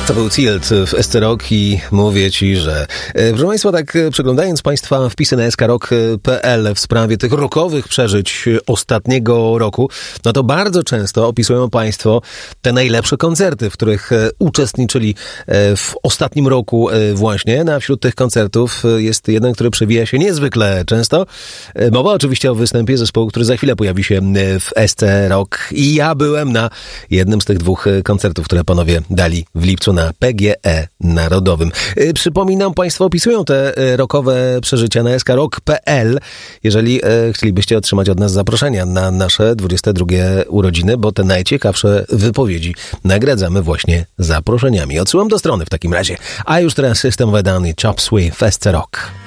To był Tilt w SC Rock i mówię Ci, że proszę Państwa, tak przeglądając Państwa wpisy na skrok.pl w sprawie tych rockowych przeżyć ostatniego roku, no to bardzo często opisują Państwo te najlepsze koncerty, w których uczestniczyli w ostatnim roku właśnie. No a wśród tych koncertów jest jeden, który przewija się niezwykle często. Mowa oczywiście o występie zespołu, który za chwilę pojawi się w SC Rock i ja byłem na jednym z tych dwóch koncertów, które panowie dali w lipcu na PGE Narodowym. Przypominam, Państwo opisują te rockowe przeżycia na skrok.pl, jeżeli chcielibyście otrzymać od nas zaproszenia na nasze 22 urodziny, bo te najciekawsze wypowiedzi nagradzamy właśnie zaproszeniami. Odsyłam do strony w takim razie. A już teraz System of a Down i Chop Suey w SC Rock.